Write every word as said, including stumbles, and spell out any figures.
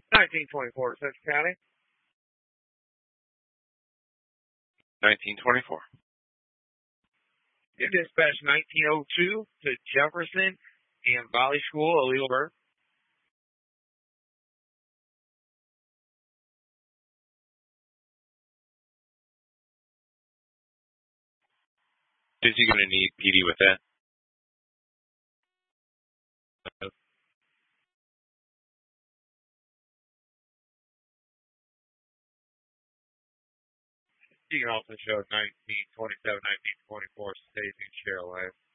nineteen twenty-four, Central County. nineteen twenty-four. You dispatch nineteen oh two to Jefferson and Valley School, illegal birth. Is he going to need P D with that? You can also show nineteen twenty-seven, nineteen twenty-four, Stacey and Cheryl Life.